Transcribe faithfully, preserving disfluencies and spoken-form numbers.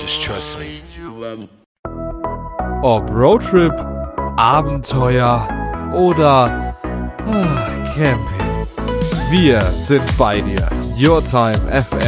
just trust me. Ob Roadtrip, Abenteuer oder ah, Camping. Wir sind bei dir. Your Time F M.